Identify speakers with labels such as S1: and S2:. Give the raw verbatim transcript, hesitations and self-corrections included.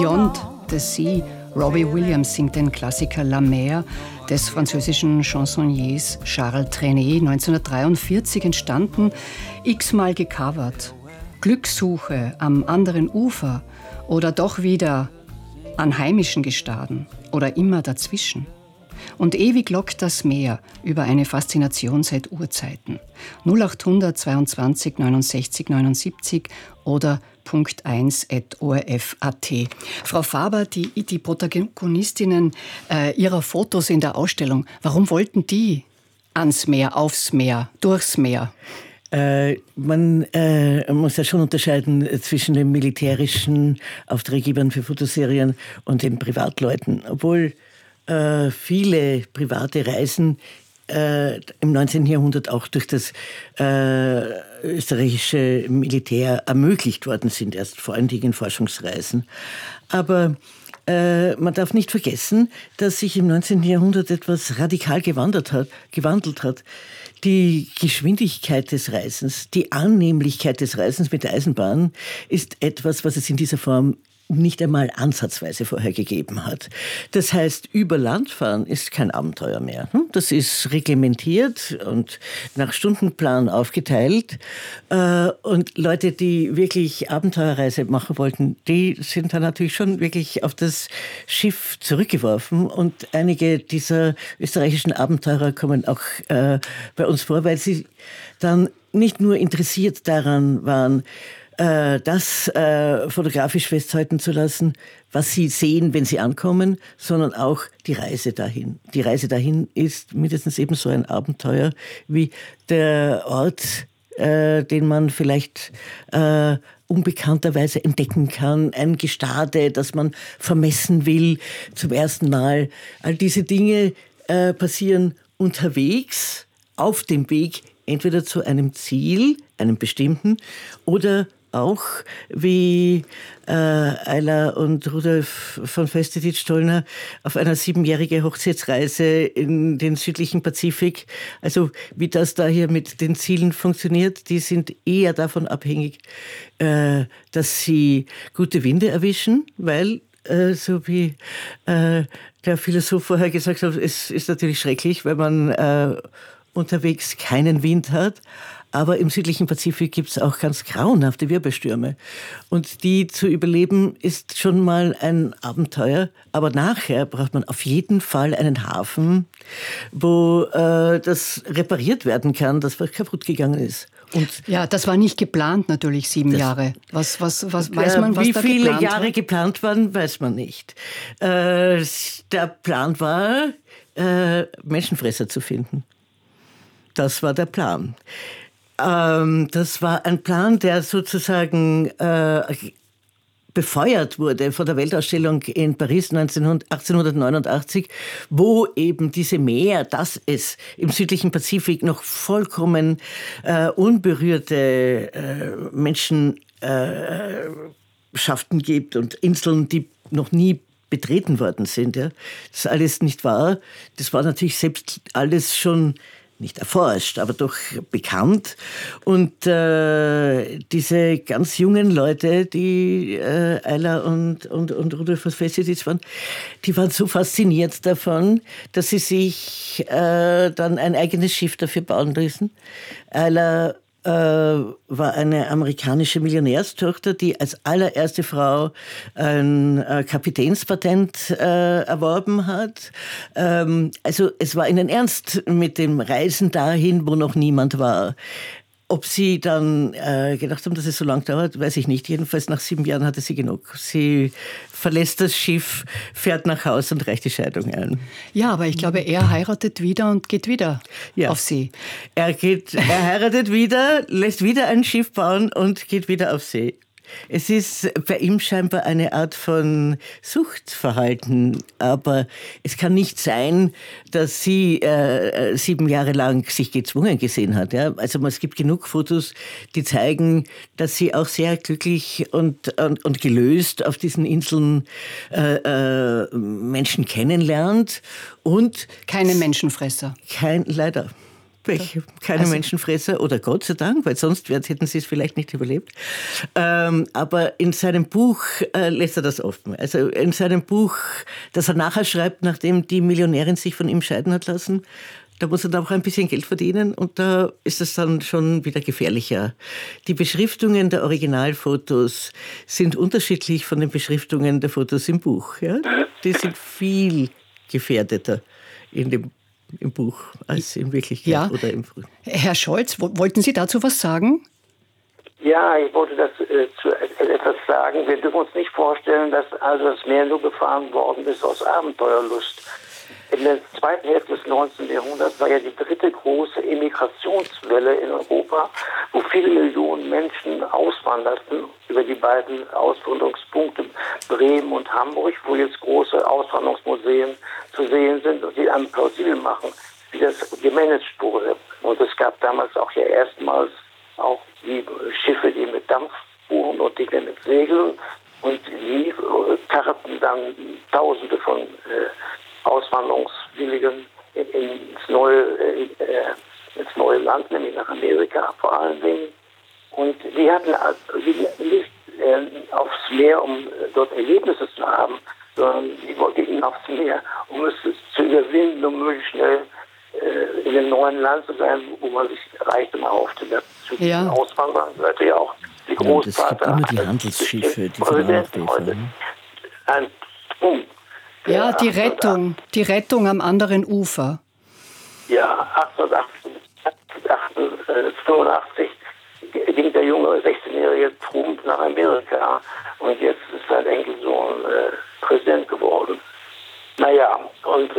S1: Beyond the Sea. Robbie Williams singt den Klassiker La Mer des französischen Chansonniers Charles Trenet, neunzehnhundertdreiundvierzig entstanden, x-mal gecovert. Glückssuche am anderen Ufer oder doch wieder an heimischen Gestaden oder immer dazwischen. Und ewig lockt das Meer über eine Faszination seit Urzeiten. null achthundert zweiundzwanzig neunundsechzig neunundsiebzig oder punkt eins at o r f punkt a t. Frau Faber, die, die Protagonistinnen äh, Ihrer Fotos in der Ausstellung, warum wollten die ans Meer, aufs Meer, durchs Meer?
S2: Äh, man äh, muss ja schon unterscheiden zwischen den militärischen Auftraggebern für Fotoserien und den Privatleuten. Obwohl äh, viele private Reisen äh, im neunzehnten Jahrhundert auch durch das äh, österreichische Militär ermöglicht worden sind, erst vor allen Dingen Forschungsreisen. Aber äh, man darf nicht vergessen, dass sich im neunzehnten Jahrhundert etwas radikal gewandert hat, gewandelt hat. Die Geschwindigkeit des Reisens, die Annehmlichkeit des Reisens mit der Eisenbahn ist etwas, was es in dieser Form nicht einmal ansatzweise vorher gegeben hat. Das heißt, über Land fahren ist kein Abenteuer mehr. Das ist reglementiert und nach Stundenplan aufgeteilt. Und Leute, die wirklich Abenteuerreise machen wollten, die sind dann natürlich schon wirklich auf das Schiff zurückgeworfen. Und einige dieser österreichischen Abenteurer kommen auch bei uns vor, weil sie dann nicht nur interessiert daran waren, das äh, fotografisch festhalten zu lassen, was sie sehen, wenn sie ankommen, sondern auch die Reise dahin. Die Reise dahin ist mindestens ebenso ein Abenteuer wie der Ort, äh, den man vielleicht äh, unbekannterweise entdecken kann, ein Gestade, das man vermessen will zum ersten Mal. All diese Dinge äh, passieren unterwegs, auf dem Weg, entweder zu einem Ziel, einem bestimmten, oder auch wie äh, Ayla und Rudolf von Festeditz-Stollner auf einer siebenjährigen Hochzeitsreise in den südlichen Pazifik. Also wie das da hier mit den Zielen funktioniert, die sind eher davon abhängig, äh, dass sie gute Winde erwischen, weil äh, so wie äh, der Philosoph vorher gesagt hat, es ist natürlich schrecklich, wenn man äh, unterwegs keinen Wind hat. Aber im südlichen Pazifik gibt es auch ganz grauenhafte Wirbelstürme. Und die zu überleben ist schon mal ein Abenteuer. Aber nachher braucht man auf jeden Fall einen Hafen, wo äh, das repariert werden kann, das was kaputt gegangen ist. Und
S1: ja, das war nicht geplant natürlich, sieben Jahre. Was, was, was weiß man, was
S2: wie
S1: da
S2: viele
S1: geplant
S2: Jahre
S1: war?
S2: geplant waren, weiß man nicht. Äh, der Plan war, äh, Menschenfresser zu finden. Das war der Plan. Das war ein Plan, der sozusagen äh, befeuert wurde von der Weltausstellung in Paris achtzehnhundertneunundachtzig, wo eben diese Meer, dass es im südlichen Pazifik noch vollkommen äh, unberührte äh, Menschenschaften äh, gibt und Inseln, die noch nie betreten worden sind. Ja. Das ist alles nicht wahr. Das war natürlich selbst alles schon nicht erforscht, aber doch bekannt. Und äh, diese ganz jungen Leute, die äh, Ayla und, und, und Rudolf von Festeditz waren, die waren so fasziniert davon, dass sie sich äh, dann ein eigenes Schiff dafür bauen ließen. Ayla äh, war eine amerikanische Millionärstochter, die als allererste Frau ein äh, Kapitänspatent äh, erworben hat. Ähm, also es war ihnen ernst mit dem Reisen dahin, wo noch niemand war. Ob sie dann äh, gedacht haben, dass es so lang dauert, weiß ich nicht. Jedenfalls nach sieben Jahren hatte sie genug. Sie verlässt das Schiff, fährt nach Hause und reicht die Scheidung ein.
S1: Ja, aber ich glaube, er heiratet wieder und geht wieder
S2: ja.
S1: auf See.
S2: Er, geht, er heiratet wieder, lässt wieder ein Schiff bauen und geht wieder auf See. Es ist bei ihm scheinbar eine Art von Suchtverhalten, aber es kann nicht sein, dass sie äh, sieben Jahre lang sich gezwungen gesehen hat. Ja? Also es gibt genug Fotos, die zeigen, dass sie auch sehr glücklich und, und, und gelöst auf diesen Inseln äh, äh, Menschen kennenlernt und
S1: keine Menschenfresser.
S2: Kein, leider. keine also, Menschenfresser, oder Gott sei Dank, weil sonst hätten sie es vielleicht nicht überlebt. Ähm, aber in seinem Buch äh, lässt er das offen. Also in seinem Buch, das er nachher schreibt, nachdem die Millionärin sich von ihm scheiden hat lassen, da muss er dann auch ein bisschen Geld verdienen und da ist es dann schon wieder gefährlicher. Die Beschriftungen der Originalfotos sind unterschiedlich von den Beschriftungen der Fotos im Buch. Ja? Die sind viel gefährdeter in dem, im Buch als in Wirklichkeit.
S1: Ja.
S2: Oder im
S1: Herr Scholz, wollten Sie dazu was sagen?
S3: Ja, ich wollte das äh, zu äh, etwas sagen. Wir dürfen uns nicht vorstellen, dass also das Meer nur befahren worden ist aus Abenteuerlust. In der zweiten Hälfte des neunzehnten Jahrhunderts war ja die dritte große Emigrationswelle in Europa, wo viele Millionen Menschen auswanderten über die beiden Auswanderungspunkte Bremen und Hamburg, wo jetzt große Auswanderungsmuseen zu sehen sind und die einem plausibel machen, wie das gemanagt wurde. Und es gab damals auch ja erstmals auch die Schiffe, die mit Dampf fuhren und die mit Segeln, und die karrten dann Tausende von äh, Auswanderungswilligen ins neue, äh, ins neue Land, nämlich nach Amerika vor allen Dingen. Und die hatten nicht äh, aufs Meer, um dort Erlebnisse zu haben, sondern die wollten aufs Meer, um es zu überwinden, um möglichst schnell äh, in einem neuen Land zu sein, wo man sich Reichtum erhoffte. Zu
S1: ja.
S3: Auswandern gehörte ja auch die Großvater.
S2: Ja, es gibt immer die Handelsschiffe, die von heute.
S3: Ein Trumm.
S1: Ja, die Rettung, die Rettung am anderen Ufer.
S3: Ja, achtzehnhundertfünfundachtzig ging der junge sechzehnjährige Trump nach Amerika und jetzt ist sein Enkelsohn äh, Präsident geworden. Naja, und